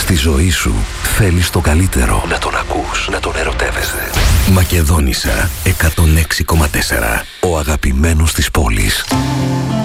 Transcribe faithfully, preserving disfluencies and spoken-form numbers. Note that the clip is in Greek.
Στη ζωή σου θέλεις το καλύτερο. Να τον ακούς, να τον ερωτεύεσαι. Μακεδόνισσα εκατόν έξι κόμμα τέσσερα. Ο αγαπημένος της πόλης.